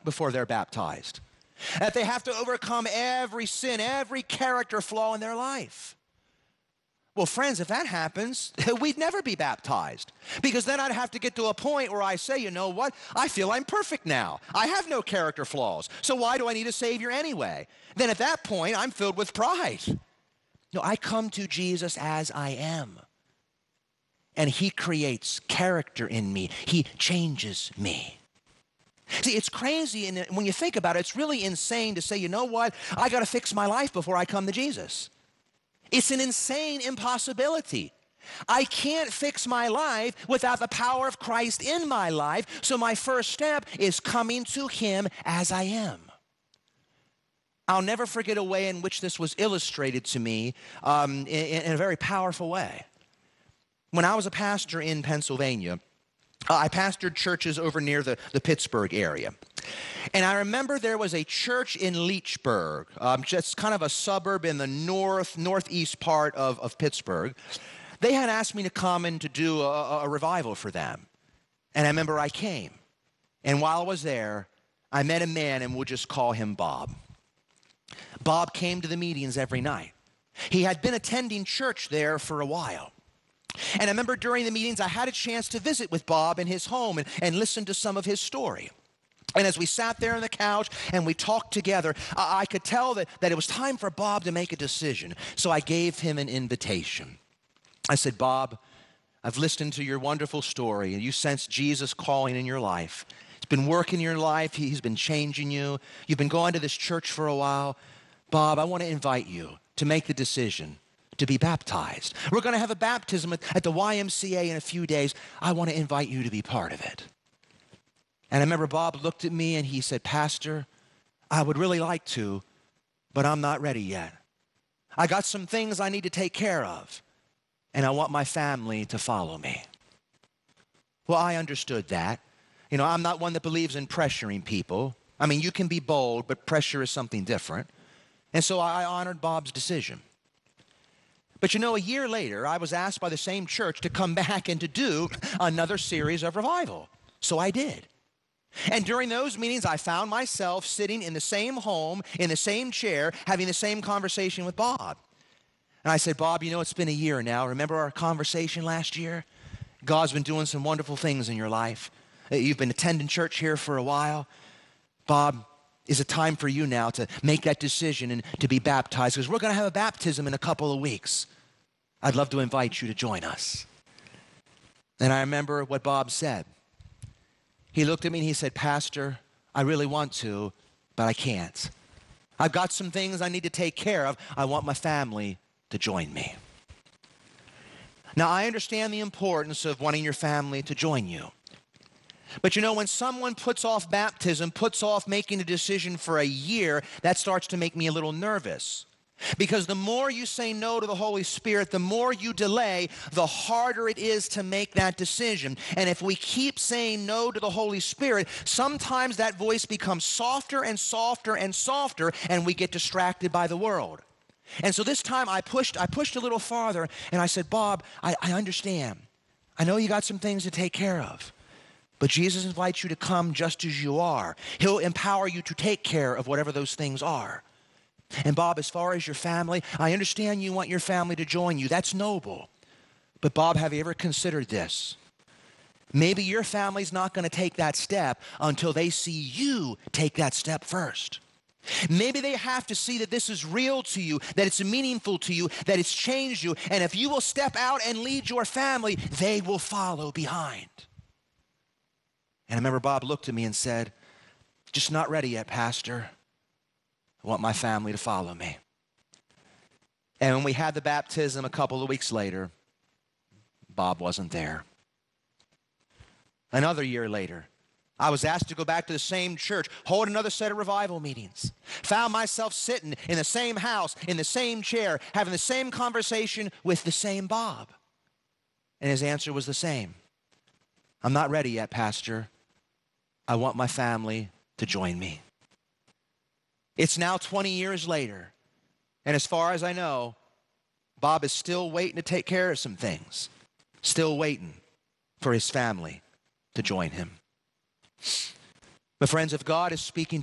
before they're baptized. That they have to overcome every sin, every character flaw in their life. Well, friends, if that happens, we'd never be baptized. Because then I'd have to get to a point where I say, you know what? I feel I'm perfect now. I have no character flaws. So why do I need a Savior anyway? Then at that point, I'm filled with pride. No, I come to Jesus as I am. And he creates character in me. He changes me. See, it's crazy, and when you think about it, it's really insane to say, you know what? I got to fix my life before I come to Jesus. It's an insane impossibility. I can't fix my life without the power of Christ in my life, so my first step is coming to him as I am. I'll never forget a way in which this was illustrated to me in a very powerful way. When I was a pastor in Pennsylvania, I pastored churches over near the Pittsburgh area. And I remember there was a church in Leechburg, just kind of a suburb in the northeast part of Pittsburgh. They had asked me to come and to do a revival for them. And I remember I came. And while I was there, I met a man, and we'll just call him Bob. Bob came to the meetings every night. He had been attending church there for a while. And I remember during the meetings, I had a chance to visit with Bob in his home and listen to some of his story. And as we sat there on the couch and we talked together, I could tell that it was time for Bob to make a decision. So I gave him an invitation. I said, Bob, I've listened to your wonderful story, and you sense Jesus calling in your life. He's been working in your life. He's been changing you. You've been going to this church for a while. Bob, I want to invite you to make the decision to be baptized. We're going to have a baptism at the YMCA in a few days. I want to invite you to be part of it. And I remember Bob looked at me and he said, Pastor, I would really like to, but I'm not ready yet. I got some things I need to take care of, and I want my family to follow me. Well, I understood that. You know, I'm not one that believes in pressuring people. I mean, you can be bold, but pressure is something different. And so I honored Bob's decision. But you know, a year later, I was asked by the same church to come back and to do another series of revival. So I did. And during those meetings, I found myself sitting in the same home, in the same chair, having the same conversation with Bob. And I said, Bob, you know, it's been a year now. Remember our conversation last year? God's been doing some wonderful things in your life. You've been attending church here for a while. Bob, is it time for you now to make that decision and to be baptized? Because we're going to have a baptism in a couple of weeks. I'd love to invite you to join us. And I remember what Bob said. He looked at me and he said, Pastor, I really want to, but I can't. I've got some things I need to take care of. I want my family to join me. Now, I understand the importance of wanting your family to join you. But you know, when someone puts off baptism, puts off making a decision for a year, that starts to make me a little nervous. Because the more you say no to the Holy Spirit, the more you delay, the harder it is to make that decision. And if we keep saying no to the Holy Spirit, sometimes that voice becomes softer and softer and softer, and we get distracted by the world. And so this time I pushed a little farther, and I said, Bob, I understand. I know you got some things to take care of. But Jesus invites you to come just as you are. He'll empower you to take care of whatever those things are. And Bob, as far as your family, I understand you want your family to join you. That's noble. But Bob, have you ever considered this? Maybe your family's not going to take that step until they see you take that step first. Maybe they have to see that this is real to you, that it's meaningful to you, that it's changed you. And if you will step out and lead your family, they will follow behind. And I remember Bob looked at me and said, just not ready yet, Pastor. I want my family to follow me. And when we had the baptism a couple of weeks later, Bob wasn't there. Another year later, I was asked to go back to the same church, hold another set of revival meetings. Found myself sitting in the same house, in the same chair, having the same conversation with the same Bob. And his answer was the same. I'm not ready yet, Pastor. I want my family to join me. It's now 20 years later, and as far as I know, Bob is still waiting to take care of some things, still waiting for his family to join him. But friends, if God is speaking